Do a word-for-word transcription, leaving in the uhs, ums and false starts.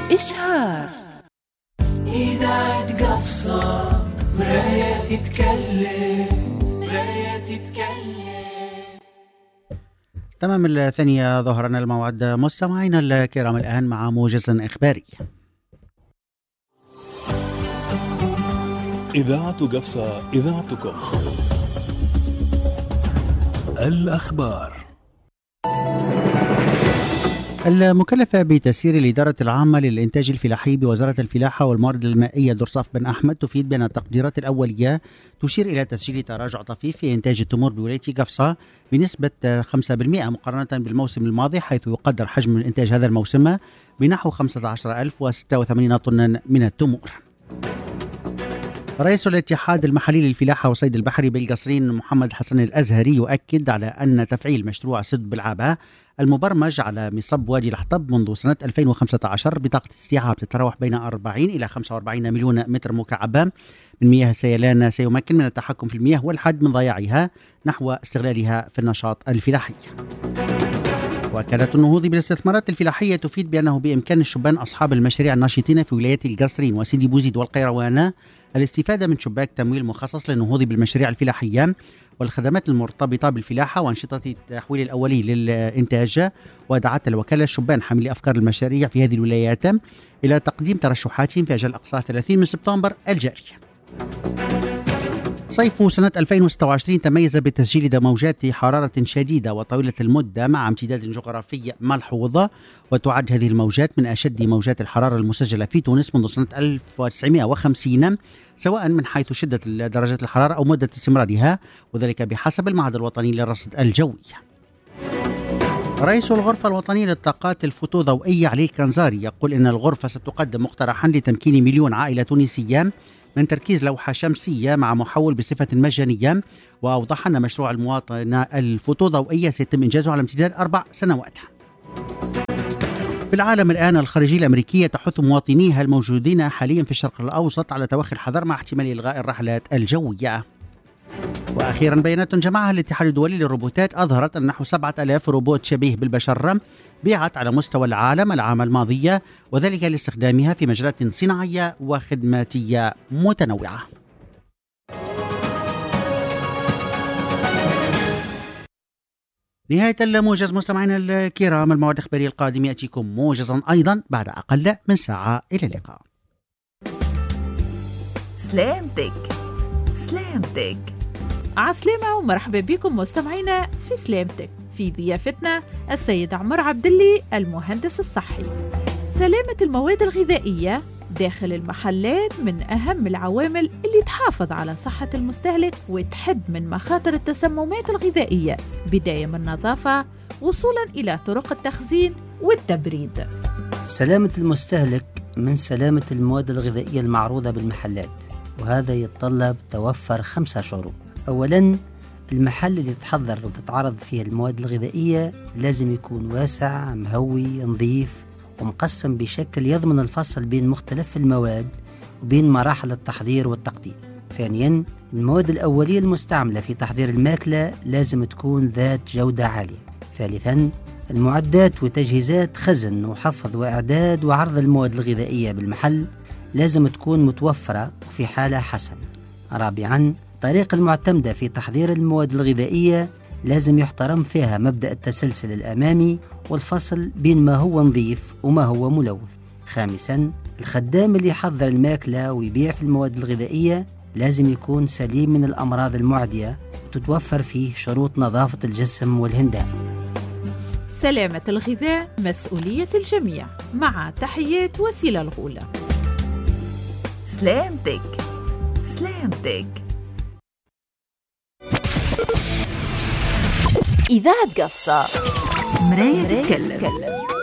إشهار. إذاعة قفصة مراية تتكلم مراية تتكلم. تمام الثانية ظهرنا الموعد مستمعينا الكرام، الآن مع موجز إخباري. إذاعة قفصة إذاعتكم. الأخبار. المكلفة بتسيير الإدارة العامة للإنتاج الفلاحي بوزارة الفلاحة والموارد المائية درصاف بن أحمد تفيد بأن التقديرات الأولية تشير إلى تسجيل تراجع طفيف في إنتاج التمور بولاية قفصة بنسبة خمسة بالمئة مقارنة بالموسم الماضي، حيث يقدر حجم الإنتاج هذا الموسم بنحو خمسة عشر ألف وستة وثمانين طنا من التمور. رئيس الاتحاد المحلي للفلاحة والصيد البحري بالقصرين محمد حسن الأزهري يؤكد على أن تفعيل مشروع سد بالعابة المبرمج على مصب وادي الحطب منذ سنة ألفين وخمسة عشر بطاقة استيعاب تتراوح بين أربعين إلى خمسة وأربعين مليون متر مكعب من مياه السيلان سيمكن من التحكم في المياه والحد من ضياعها نحو استغلالها في النشاط الفلاحي. وكالة النهوض بالاستثمارات الفلاحية تفيد بأنه بإمكان الشبان أصحاب المشاريع الناشطين في ولايات القصرين وسيدي بوزيد والقيروان الاستفادة من شباك تمويل مخصص للنهوض بالمشاريع الفلاحية والخدمات المرتبطة بالفلاحة وأنشطة التحويل الأولي للإنتاج. ودعت الوكالة الشبان حاملي أفكار المشاريع في هذه الولايات إلى تقديم ترشحاتهم في أجل أقصى ثلاثين من سبتمبر الجاري. صيف سنة ألفين وستة وعشرين تميز بتسجيل موجات حرارة شديدة وطويلة المدة مع امتداد جغرافي ملحوظ، وتعد هذه الموجات من أشد موجات الحرارة المسجلة في تونس منذ سنة ألف وتسعمئة وخمسين، سواء من حيث شدة درجات الحرارة أو مدة استمرارها، وذلك بحسب المعهد الوطني للرصد الجوي. رئيس الغرفة الوطنية للطاقات الفوتوضوئية علي الكنزاري يقول إن الغرفة ستقدم مقترحا لتمكين مليون عائلة تونسية من تركيز لوحة شمسية مع محول بصفة مجانية، وأوضح أن مشروع المواطنة الفوتوضوئية سيتم إنجازه على امتداد أربع سنوات. في العالم الآن، الخارجية الأمريكية تحث مواطنيها الموجودين حاليا في الشرق الأوسط على توخي الحذر مع احتمال إلغاء الرحلات الجوية. وأخيرا، بيانات جمعها الاتحاد الدولي للروبوتات أظهرت أن نحو سبعة آلاف روبوت شبيه بالبشر بيعت على مستوى العالم العام الماضي، وذلك لاستخدامها في مجالات صناعية وخدماتية متنوعة. نهاية الموجز مستمعينا الكرام، الموعد الإخباري القادم يأتيكم موجزا أيضا بعد أقل من ساعة. إلى اللقاء. سلامتك سلامتك عسلامة ومرحبا بكم مستمعينا في سلامتك. في ضيافتنا السيد عمر عبداللي المهندس الصحي. سلامة المواد الغذائية داخل المحلات من أهم العوامل اللي تحافظ على صحة المستهلك وتحد من مخاطر التسممات الغذائية، بداية من النظافة وصولا إلى طرق التخزين والتبريد. سلامة المستهلك من سلامة المواد الغذائية المعروضة بالمحلات، وهذا يتطلب توفر خمسة شروط. أولا، المحل اللي تتحضر وتتعرض فيه المواد الغذائية لازم يكون واسع، مهوي، نظيف، ومقسم بشكل يضمن الفصل بين مختلف المواد وبين مراحل التحضير والتقديم. ثانيا، المواد الأولية المستعملة في تحضير الماكلة لازم تكون ذات جودة عالية. ثالثا، المعدات وتجهيزات خزن وحفظ وإعداد وعرض المواد الغذائية بالمحل لازم تكون متوفرة وفي حالة حسنة. رابعا، الطريقة المعتمدة في تحضير المواد الغذائية لازم يحترم فيها مبدأ التسلسل الأمامي والفصل بين ما هو نظيف وما هو ملوث. خامسا، الخدام اللي يحضر الماكلة ويبيع في المواد الغذائية لازم يكون سليم من الأمراض المعدية وتتوفر فيه شروط نظافة الجسم والهندام. سلامة الغذاء مسؤولية الجميع. مع تحيات وسيلة الغولة. سلامتك سلامتك. إذاعة قفصة مراية تتكلم.